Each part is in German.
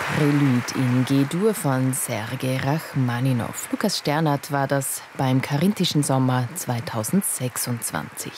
Prelude in G-Dur von Sergei Rachmaninow. Lukas Sternert war das beim Carinthischen Sommer 2026.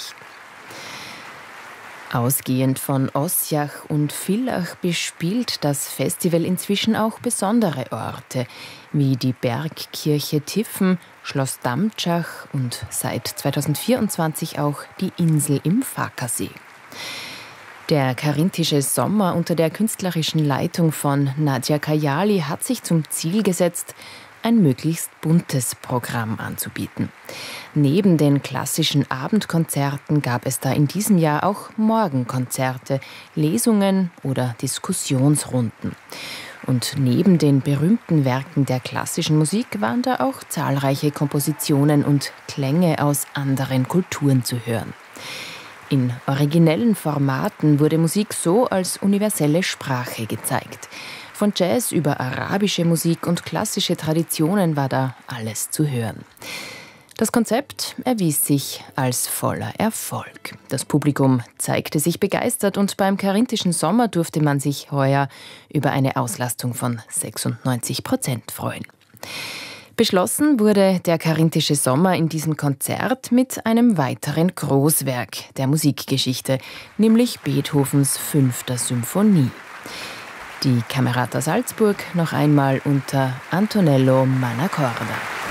Ausgehend von Ossiach und Villach bespielt das Festival inzwischen auch besondere Orte, wie die Bergkirche Tiffen, Schloss Damtschach und seit 2024 auch die Insel im Farkasee. Der Carinthische Sommer unter der künstlerischen Leitung von Nadja Kajali hat sich zum Ziel gesetzt, ein möglichst buntes Programm anzubieten. Neben den klassischen Abendkonzerten gab es da in diesem Jahr auch Morgenkonzerte, Lesungen oder Diskussionsrunden. Und neben den berühmten Werken der klassischen Musik waren da auch zahlreiche Kompositionen und Klänge aus anderen Kulturen zu hören. In originellen Formaten wurde Musik so als universelle Sprache gezeigt. Von Jazz über arabische Musik und klassische Traditionen war da alles zu hören. Das Konzept erwies sich als voller Erfolg. Das Publikum zeigte sich begeistert und beim Carinthischen Sommer durfte man sich heuer über eine Auslastung von 96% freuen. Beschlossen wurde der Carinthische Sommer in diesem Konzert mit einem weiteren Großwerk der Musikgeschichte, nämlich Beethovens 5. Symphonie. Die Camerata Salzburg noch einmal unter Antonello Mannacorda.